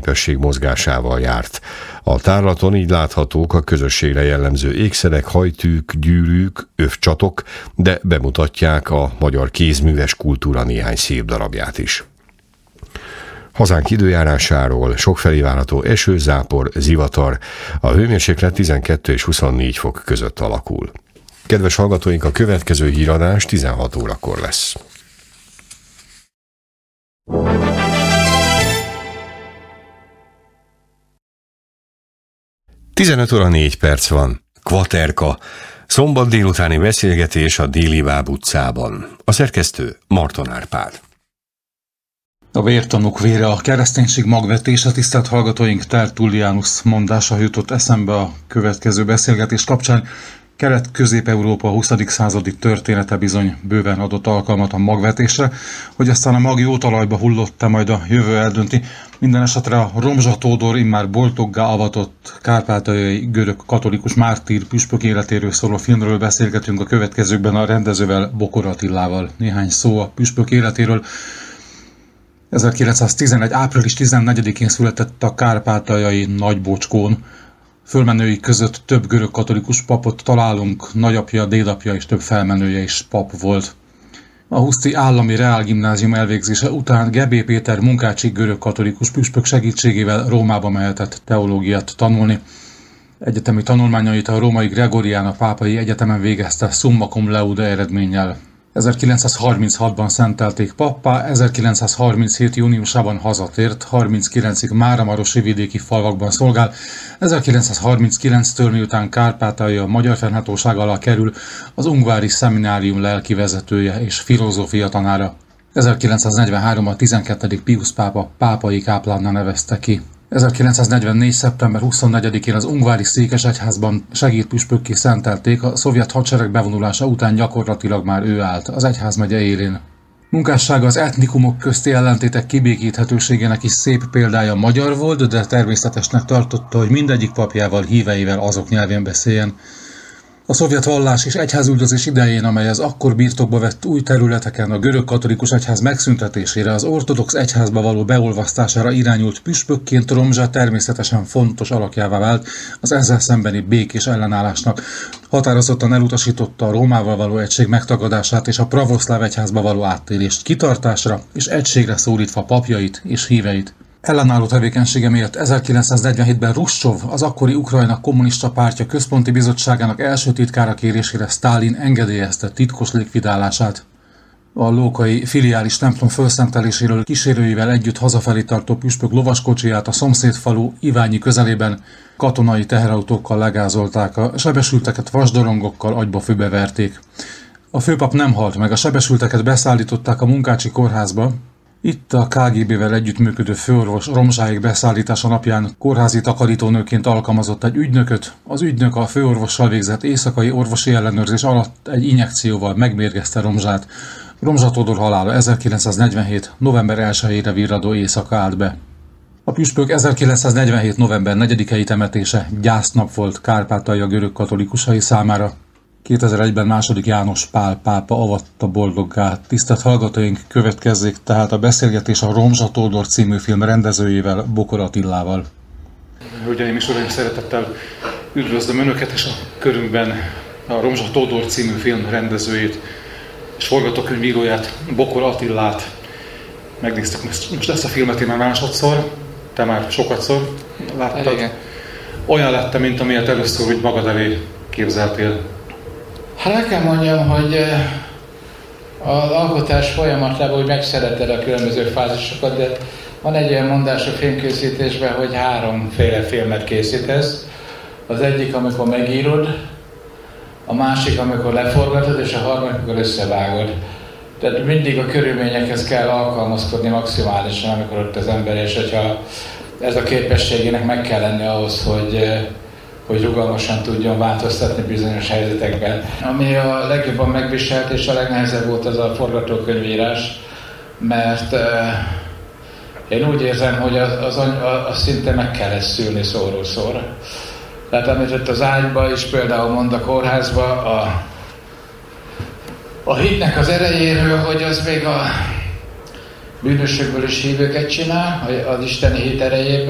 népesség mozgásával járt. A tárlaton így láthatók a közösségre jellemző ékszerek, hajtűk, gyűrűk, övcsatok, de bemutatják a magyar kézműves kultúra néhány szép darabját is. Hazánk időjárásáról: sokfelé várható eső, zápor, zivatar, a hőmérséklet 12 és 24 fok között alakul. Kedves hallgatóink, a következő híradás 16 órakor lesz. 15 óra 4 perc van. Kvaterka. Szombat délutáni beszélgetés a Déli Báb utcában. A szerkesztő Marton Árpád. A vértanúk vére, a kereszténység magvetése, tisztelt hallgatóink, Tertullianus mondása jutott eszembe a következő beszélgetés kapcsán. Kelet-Közép-Európa 20. századi története bizony bőven adott alkalmat a magvetésre, hogy aztán a mag jó talajba hullott-e, majd a jövő eldönti. Minden esetre a Romzsa Tódor immár boltoggá avatott kárpátaljai görög katolikus mártír püspök életéről szóló filmről beszélgetünk a következőkben a rendezővel, Bokor Attilával. Néhány szó a püspök életéről. 1911. április 14-én született a kárpátaljai Nagybocskón. Fölmenői között több görög katolikus papot találunk, nagyapja, dédapja és több felmenője is pap volt. A Huszti Állami Reálgimnázium elvégzése után Gebé Péter munkácsi görög katolikus püspök segítségével Rómába mehetett teológiát tanulni. Egyetemi tanulmányait a római Gregoriana pápai egyetemen végezte summa cum laude eredménnyel. 1936-ban szentelték pappá, 1937. júniusában hazatért, 39-ig máramarosi vidéki falvakban szolgál, 1939-től miután Kárpátalja a magyar fennhatóság alá kerül, az Ungvári Szeminárium lelki vezetője és filozófia tanára. 1943-ban 12. Piusz pápa pápai káplánná nevezte ki. 1944. szeptember 24-én az Ungvári székesegyházban segédpüspökké szentelték, a szovjet hadsereg bevonulása után gyakorlatilag már ő állt az egyházmegye élén. Munkássága az etnikumok közti ellentétek kibékíthetőségének is szép példája magyar volt, de természetesnek tartotta, hogy mindegyik papjával, híveivel azok nyelvén beszéljen. A szovjet vallás és egyházüldözés idején, amely az akkor birtokba vett új területeken a görög katolikus egyház megszüntetésére, az ortodox egyházba való beolvasztására irányult püspökként Romzsa természetesen fontos alakjává vált az ezzel szembeni békés ellenállásnak. Határozottan elutasította a Rómával való egység megtagadását és a pravoszláv egyházba való áttérést, kitartásra és egységre szólítva papjait és híveit. Ellenálló tevékenysége miatt 1947-ben Hruscsov, az akkori Ukrajna kommunista pártja központi bizottságának első titkára kérésére Sztálin engedélyezte titkos likvidálását. A lókai filiális templom fölszenteléséről kísérőivel együtt hazafelé tartó püspök lovaskocsiját a szomszédfalu Iványi közelében katonai teherautókkal legázolták, a sebesülteket vasdorongokkal agyba-főbe verték. A főpap nem halt meg, a sebesülteket beszállították a Munkácsi kórházba. Itt a KGB-vel együttműködő főorvos Romzsáig beszállítása napján kórházi takarítónőként alkalmazott egy ügynököt. Az ügynök a főorvossal végzett éjszakai orvosi ellenőrzés alatt egy injekcióval megmérgezte Romzsát. Romzsa Tódor halála 1947. november 1-ére virradó éjszaka állt be. A püspök 1947. november 4-i temetése gyásznap volt Kárpátalja görög katolikusai számára. 2001-ben II. János Pál pápa avatta boldoggá. Tisztelt hallgatóink, következzék tehát a beszélgetés a Romzsa Tódor című film rendezőjével, Bokor Attilával. Hölgyeim és uraim, szeretettel üdvözlöm Önöket, és a körünkben a Romzsa Tódor című film rendezőjét és forgatókönyvíróját, Bokor Attillát. Megnéztük most ezt a filmet, én már másodszor, te már sokatszor láttad. Elég. Olyan lett, mint amilyet először úgy magad elé képzeltél. Hát meg kell mondjam, hogy az alkotás folyamatában úgy megszereted a különböző fázisokat, de van egy olyan mondás a filmkészítésben, hogy 3 filmet készítesz. Az egyik, amikor megírod, a másik, amikor leforgatod, és a harmadik, amikor összevágod. Tehát mindig a körülményekhez kell alkalmazkodni maximálisan, amikor ott az ember, és hogyha ez a képességének meg kell lenni ahhoz, hogy rugalmasan tudjon változtatni bizonyos helyzetekben. Ami a legjobban megviselt és a legnehezebb volt, az a forgatókönyvírás, mert én úgy érzem, hogy az szinte meg kell ezt szülni szóról szóra. Tehát amit ott az ágyba is például mond a kórházba, a hitnek az erejéről, hogy az még a bűnösökből is hívőket csinál, az isteni hit erejéből,